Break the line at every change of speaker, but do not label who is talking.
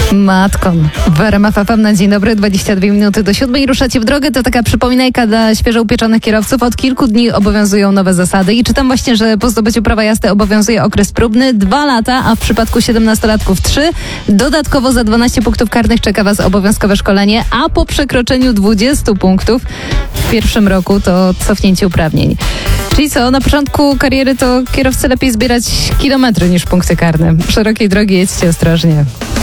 Matkon. W RMF FM na dzień dobry, 22 minuty do 7 i ruszacie w drogę. To taka przypominajka dla świeżo upieczonych kierowców. Od kilku dni obowiązują nowe zasady i czytam właśnie, że po zdobyciu prawa jazdy obowiązuje okres próbny 2 lata, a w przypadku 17-latków 3. Dodatkowo za 12 punktów karnych czeka Was obowiązkowe szkolenie, a po przekroczeniu 20 punktów w pierwszym roku to cofnięcie uprawnień. Czyli co, na początku kariery to kierowcy lepiej zbierać kilometry niż punkty karne. Szerokiej drogi jedźcie ostrożnie.